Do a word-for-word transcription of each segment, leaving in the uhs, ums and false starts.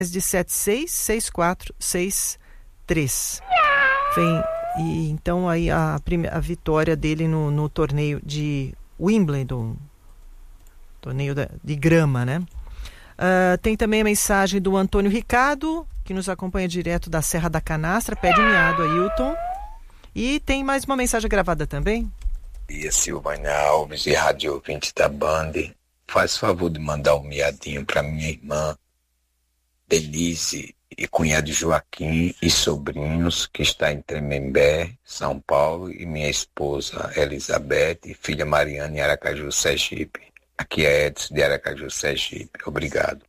de sete seis seis quatro seis três. Vem, e então aí a, prime, a vitória dele no, no torneio de Wimbledon, torneio da, de grama, né? Uh, tem também a mensagem do Antônio Ricardo, que nos acompanha direto da Serra da Canastra, pede um miado a Hilton. E tem mais uma mensagem gravada também. E Silvânia Alves e Rádio ouvinte da Band, faz favor de mandar um miadinho para minha irmã Denise e cunhado Joaquim e sobrinhos, que está em Tremembé, São Paulo, e minha esposa Elizabeth e filha Mariana em Aracaju, Sergipe. Aqui é Edson de Aracaju, Sergipe. Obrigado.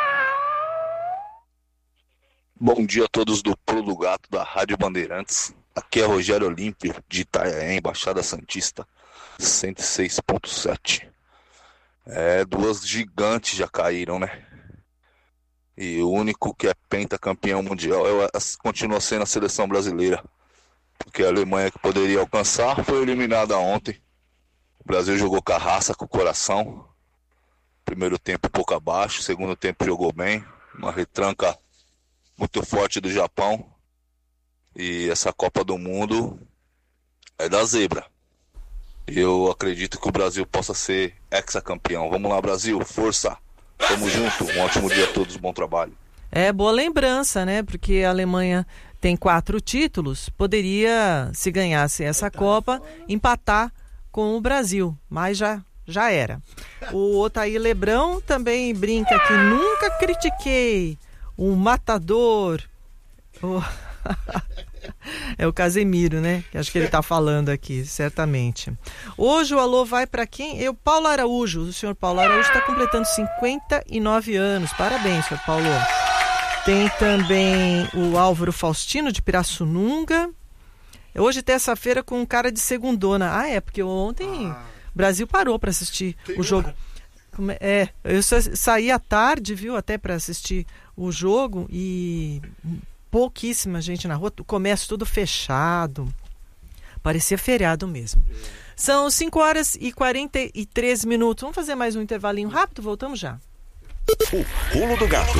Bom dia a todos do Pulo do Gato da Rádio Bandeirantes. Aqui é Rogério Olímpio de Itanhaém, Baixada Santista, cento e seis ponto sete. É, duas gigantes já caíram, né? E o único que é pentacampeão mundial é, continua sendo a seleção brasileira. Porque a Alemanha, que poderia alcançar, foi eliminada ontem. O Brasil jogou com a raça, com o coração. Primeiro tempo um pouco abaixo, segundo tempo jogou bem. Uma retranca muito forte do Japão. E essa Copa do Mundo é da zebra. Eu acredito que o Brasil possa ser hexacampeão. Vamos lá, Brasil, força! Tamo junto, um ótimo dia a todos, bom trabalho. É, boa lembrança, né? Porque a Alemanha tem quatro títulos, poderia, se ganhasse essa Copa, empatar com o Brasil, mas já, já era. O Otair Lebrão também brinca que nunca critiquei um matador. Oh. É o Casemiro, né? Que acho que ele está falando aqui, certamente. Hoje o alô vai para quem? Eu, Paulo Araújo. O senhor Paulo Araújo está completando cinquenta e nove anos. Parabéns, senhor Paulo. Tem também o Álvaro Faustino, de Pirassununga. Hoje, terça-feira, com um cara de segundona. Ah, é, porque ontem o ah. Brasil parou para assistir Tem o jogo. É, eu saí à tarde, viu, até para assistir o jogo e... pouquíssima gente na rua, o comércio tudo fechado, parecia feriado mesmo. São cinco horas e quarenta e três minutos, vamos fazer mais um intervalinho rápido, voltamos já. O Pulo do Gato.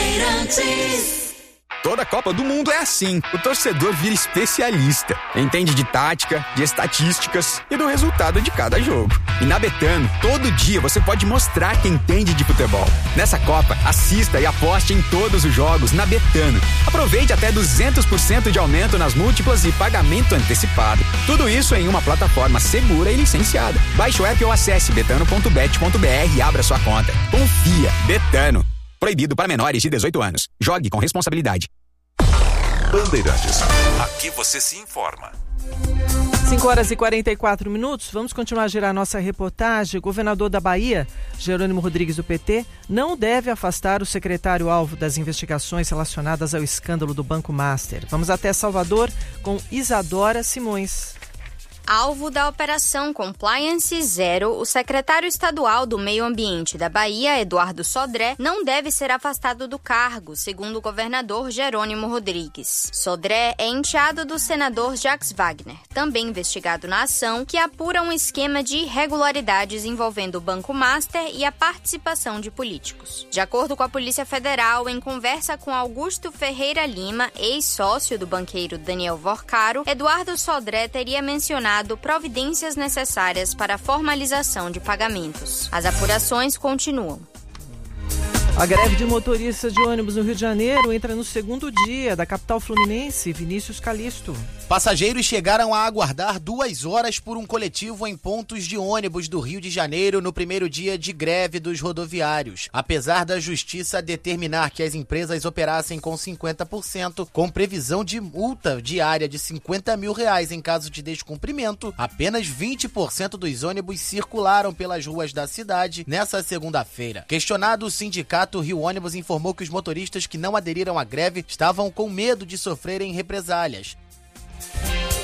Toda Copa do Mundo é assim. O torcedor vira especialista. Entende de tática, de estatísticas e do resultado de cada jogo. E na Betano, todo dia você pode mostrar quem entende de futebol. Nessa Copa, assista e aposte em todos os jogos na Betano. Aproveite até duzentos por cento de aumento nas múltiplas e pagamento antecipado. Tudo isso em uma plataforma segura e licenciada. Baixe o app ou acesse betano ponto bet ponto b r e abra sua conta. Confia. Betano. Proibido para menores de dezoito anos. Jogue com responsabilidade. Bandeirantes. Aqui você se informa. cinco horas e quarenta e quatro minutos. Vamos continuar a girar nossa reportagem. O governador da Bahia, Jerônimo Rodrigues, do P T, não deve afastar o secretário-alvo das investigações relacionadas ao escândalo do Banco Master. Vamos até Salvador com Isadora Simões. Alvo da Operação Compliance Zero, o secretário estadual do Meio Ambiente da Bahia, Eduardo Sodré, não deve ser afastado do cargo, segundo o governador Jerônimo Rodrigues. Sodré é enteado do senador Jacques Wagner, também investigado na ação, que apura um esquema de irregularidades envolvendo o Banco Master e a participação de políticos. De acordo com a Polícia Federal, em conversa com Augusto Ferreira Lima, ex-sócio do banqueiro Daniel Vorcaro, Eduardo Sodré teria mencionado providências necessárias para a formalização de pagamentos. As apurações continuam. A greve de motoristas de ônibus no Rio de Janeiro entra no segundo dia. Da capital fluminense, Vinícius Calisto. Passageiros chegaram a aguardar duas horas por um coletivo em pontos de ônibus do Rio de Janeiro no primeiro dia de greve dos rodoviários. Apesar da justiça determinar que as empresas operassem com cinquenta por cento, com previsão de multa diária de cinquenta mil reais em caso de descumprimento, apenas vinte por cento dos ônibus circularam pelas ruas da cidade nessa segunda-feira. Questionado, o sindicato Rio Ônibus informou que os motoristas que não aderiram à greve estavam com medo de sofrerem represálias.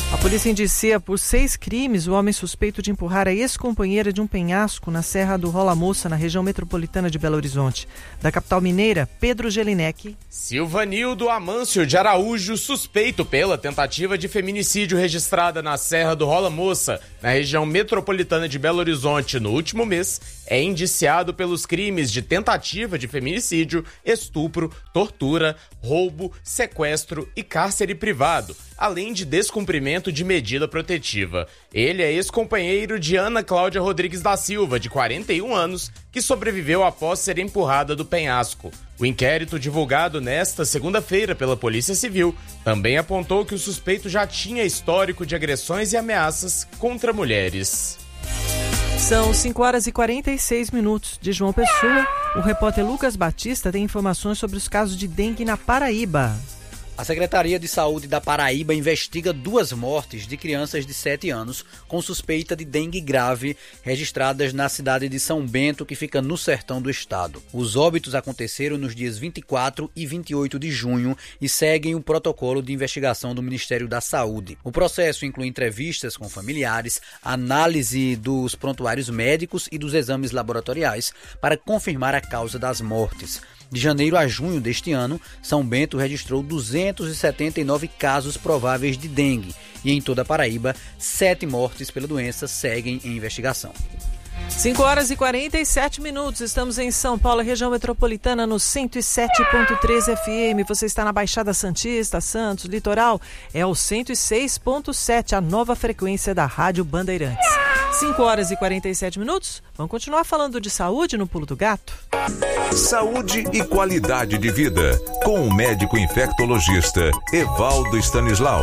A polícia indicia por seis crimes o homem suspeito de empurrar a ex-companheira de um penhasco na Serra do Rola Moça, na região metropolitana de Belo Horizonte. Da capital mineira, Pedro Gelinek. Silvanildo Amâncio de Araújo, suspeito pela tentativa de feminicídio registrada na Serra do Rola Moça, na região metropolitana de Belo Horizonte no último mês, é indiciado pelos crimes de tentativa de feminicídio, estupro, tortura, roubo, sequestro e cárcere privado, além de descumprimento de medida protetiva. Ele é ex-companheiro de Ana Cláudia Rodrigues da Silva, de quarenta e um anos, que sobreviveu após ser empurrada do penhasco. O inquérito divulgado nesta segunda-feira pela Polícia Civil também apontou que o suspeito já tinha histórico de agressões e ameaças contra mulheres. São cinco horas e quarenta e seis minutos. De João Pessoa, o repórter Lucas Batista tem informações sobre os casos de dengue na Paraíba. A Secretaria de Saúde da Paraíba investiga duas mortes de crianças de sete anos com suspeita de dengue grave registradas na cidade de São Bento, que fica no sertão do estado. Os óbitos aconteceram nos dias vinte e quatro e vinte e oito de junho e seguem o protocolo de investigação do Ministério da Saúde. O processo inclui entrevistas com familiares, análise dos prontuários médicos e dos exames laboratoriais para confirmar a causa das mortes. De janeiro a junho deste ano, São Bento registrou duzentos e setenta e nove casos prováveis de dengue e em toda a Paraíba, sete mortes pela doença seguem em investigação. cinco horas e quarenta e sete minutos, estamos em São Paulo, região metropolitana, no cento e sete ponto três F M. Você está na Baixada Santista, Santos, Litoral, é o cento e seis ponto sete, a nova frequência da Rádio Bandeirantes. cinco horas e quarenta e sete minutos, vamos continuar falando de saúde no Pulo do Gato? Saúde e qualidade de vida, com o médico infectologista Evaldo Stanislau.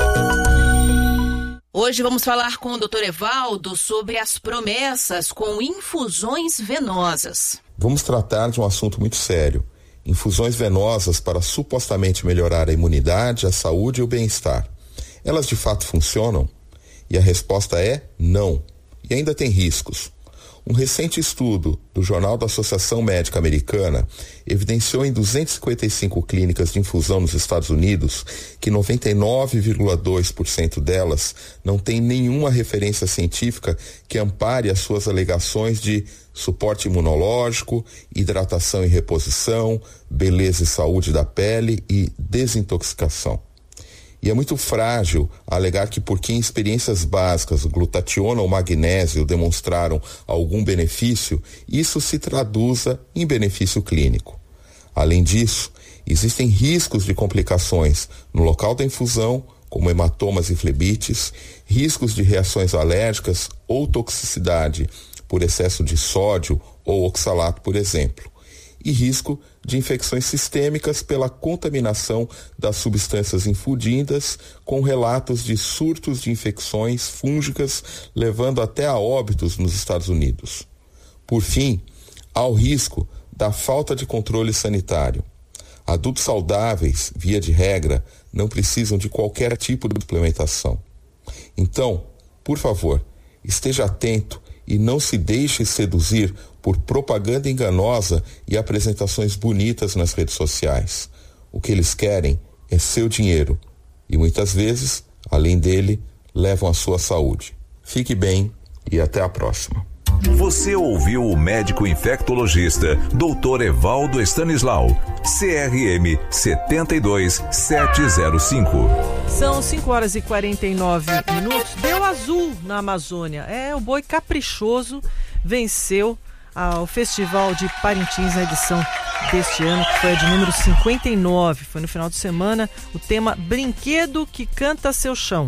Hoje vamos falar com o doutor Evaldo sobre as promessas com infusões venosas. Vamos tratar de um assunto muito sério. Infusões venosas para supostamente melhorar a imunidade, a saúde e o bem-estar. Elas de fato funcionam? E a resposta é não. E ainda tem riscos. Um recente estudo do Jornal da Associação Médica Americana evidenciou em duzentas e cinquenta e cinco clínicas de infusão nos Estados Unidos que noventa e nove vírgula dois por cento delas não tem nenhuma referência científica que ampare as suas alegações de suporte imunológico, hidratação e reposição, beleza e saúde da pele e desintoxicação. E é muito frágil alegar que porque em experiências básicas o glutationa ou magnésio demonstraram algum benefício, isso se traduza em benefício clínico. Além disso, existem riscos de complicações no local da infusão, como hematomas e flebites, riscos de reações alérgicas ou toxicidade por excesso de sódio ou oxalato, por exemplo, e risco de infecções sistêmicas pela contaminação das substâncias infundidas, com relatos de surtos de infecções fúngicas, levando até a óbitos nos Estados Unidos. Por fim, há o risco da falta de controle sanitário. Adultos saudáveis, via de regra, não precisam de qualquer tipo de suplementação. Então, por favor, esteja atento e não se deixe seduzir por propaganda enganosa e apresentações bonitas nas redes sociais. O que eles querem é seu dinheiro e muitas vezes, além dele, levam a sua saúde. Fique bem e até a próxima. Você ouviu o médico infectologista doutor Evaldo Stanislau, C R M sete dois sete zero cinco. São cinco horas e quarenta e nove minutos. Deu azul na Amazônia. É, o boi caprichoso venceu ao Festival de Parintins na edição deste ano, que foi a de número cinquenta e nove. Foi no final de semana, o tema Brinquedo que Canta Seu Chão.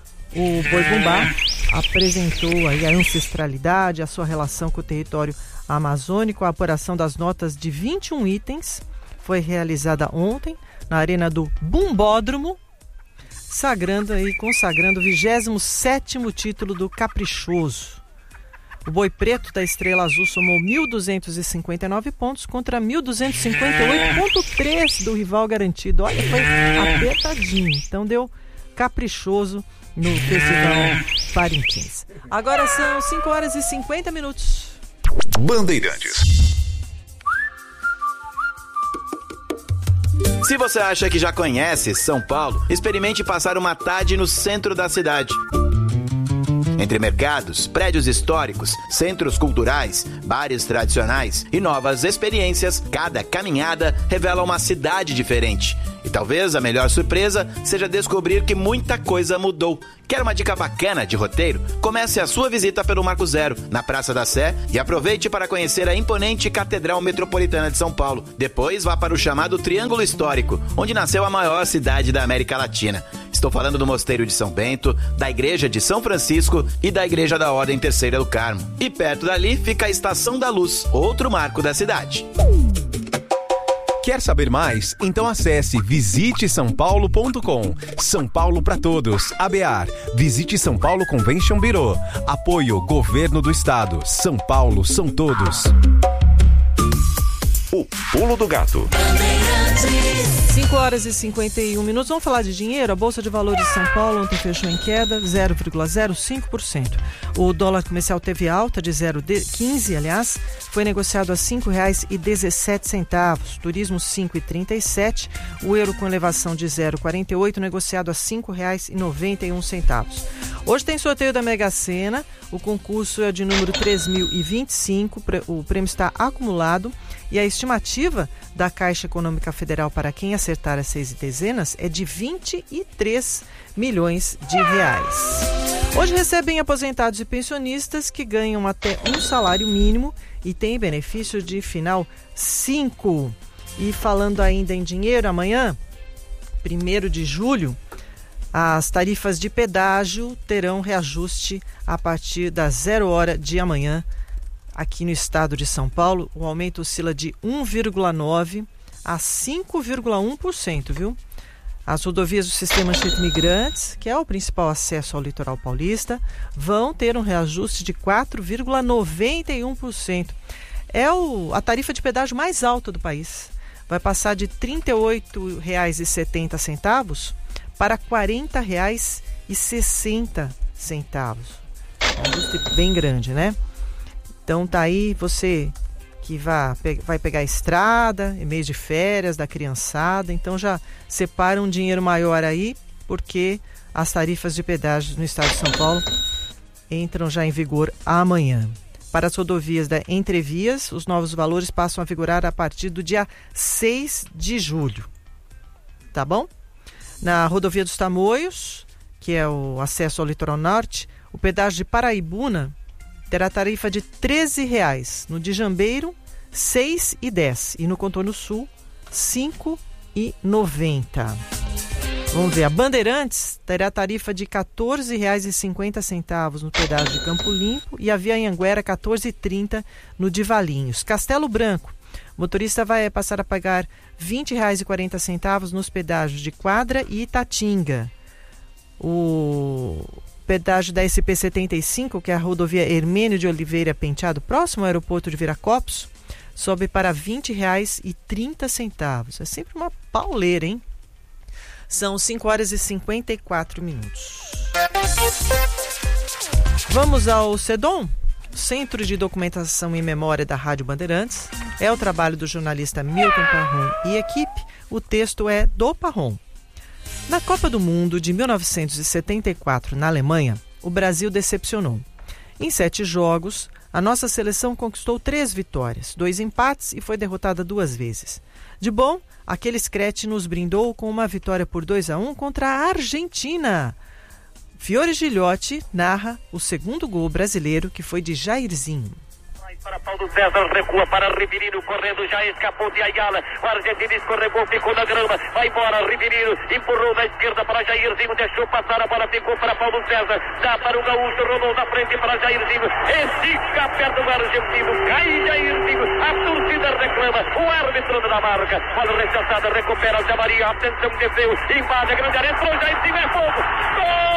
O Boi Bumbá apresentou aí a ancestralidade, a sua relação com o território amazônico. A apuração das notas de vinte e um itens foi realizada ontem na arena do Bumbódromo, sagrando aí, consagrando o vigésimo sétimo título do Caprichoso. O Boi Preto da Estrela Azul somou mil duzentos e cinquenta e nove pontos contra mil duzentos e cinquenta e oito vírgula três do rival garantido. Olha, foi apertadinho. Então deu Caprichoso no Festival Parintins. Agora são cinco horas e cinquenta minutos. Bandeirantes. Se você acha que já conhece São Paulo, experimente passar uma tarde no centro da cidade. Entre mercados, prédios históricos, centros culturais, bares tradicionais e novas experiências, cada caminhada revela uma cidade diferente. E talvez a melhor surpresa seja descobrir que muita coisa mudou. Quer uma dica bacana de roteiro? Comece a sua visita pelo Marco Zero, na Praça da Sé, e aproveite para conhecer a imponente Catedral Metropolitana de São Paulo. Depois vá para o chamado Triângulo Histórico, onde nasceu a maior cidade da América Latina. Estou falando do Mosteiro de São Bento, da Igreja de São Francisco e da Igreja da Ordem Terceira do Carmo. E perto dali fica a Estação da Luz, outro marco da cidade. Quer saber mais? Então acesse visite são paulo ponto com. São Paulo para todos. A B A R. Visite São Paulo Convention Bureau. Apoio Governo do Estado. São Paulo são todos. O Pulo do Gato. cinco horas e cinquenta e um minutos. Vamos falar de dinheiro? A Bolsa de Valores de São Paulo ontem fechou em queda zero vírgula zero cinco por cento. O dólar comercial teve alta de zero vírgula quinze, aliás, foi negociado a cinco reais e dezessete centavos. Turismo cinco reais e trinta e sete. O euro com elevação de zero vírgula quarenta e oito, negociado a cinco reais e noventa e um centavos. Hoje tem sorteio da Mega Sena. O concurso é de número três mil e vinte e cinco. O prêmio está acumulado. E a estimativa da Caixa Econômica Federal para quem acertar as seis dezenas é de vinte e três milhões de reais. Hoje recebem aposentados e pensionistas que ganham até um salário mínimo e têm benefício de final cinco. E falando ainda em dinheiro, amanhã, primeiro de julho, as tarifas de pedágio terão reajuste a partir das zero hora de amanhã. Aqui no estado de São Paulo, o aumento oscila de um vírgula nove por cento a cinco vírgula um por cento, viu? As rodovias do Sistema Anchieta Imigrantes, que é o principal acesso ao litoral paulista, vão ter um reajuste de quatro vírgula noventa e um por cento. É o, a tarifa de pedágio mais alta do país. Vai passar de trinta e oito reais e setenta centavos para quarenta reais e sessenta centavos. É um ajuste bem grande, né? Então tá aí você que vai, vai pegar a estrada, em mês de férias da criançada, então já separa um dinheiro maior aí, porque as tarifas de pedágio no estado de São Paulo entram já em vigor amanhã. Para as rodovias da Entrevias, os novos valores passam a vigorar a partir do dia seis de julho. Tá bom? Na rodovia dos Tamoios, que é o acesso ao litoral norte, o pedágio de Paraibuna terá tarifa de treze reais, no de Jambeiro seis reais e dez centavos e no contorno sul cinco reais e noventa centavos. Vamos ver, a Bandeirantes terá tarifa de quatorze reais e cinquenta centavos no pedágio de Campo Limpo e a Via Anhanguera quatorze reais e trinta centavos no de Valinhos. Castelo Branco, o motorista vai passar a pagar vinte reais e quarenta centavos nos pedágios de Quadra e Itatinga. O pedágio da S P setenta e cinco, que é a rodovia Hermênio de Oliveira Penteado, próximo ao aeroporto de Viracopos, sobe para vinte reais e trinta centavos. É sempre uma pauleira, hein? São cinco horas e cinquenta e quatro minutos. Vamos ao CEDOM, Centro de Documentação e Memória da Rádio Bandeirantes. É o trabalho do jornalista Milton Parron e equipe. O texto é do Parron. Na Copa do Mundo de mil novecentos e setenta e quatro, na Alemanha, o Brasil decepcionou. Em sete jogos, a nossa seleção conquistou três vitórias, dois empates e foi derrotada duas vezes. De bom, aquele Screte nos brindou com uma vitória por dois a um contra a Argentina. Fiore Gigliotti narra o segundo gol brasileiro, que foi de Jairzinho. Para Paulo César, recua para Riverino, correndo, já escapou de Ayala, o argentino escorregou, ficou na grama, vai embora, Riverino, empurrou na esquerda para Jairzinho, deixou passar, a bola ficou para Paulo César, dá para o Gaúcho, rolou na frente para Jairzinho, estica perto do argentino, cai Jairzinho, a torcida reclama, o árbitro da marca, bola rechaçada, recupera o Zé Maria, atenção, desceu, invade a grande área, entrou Jairzinho, é fogo, gol!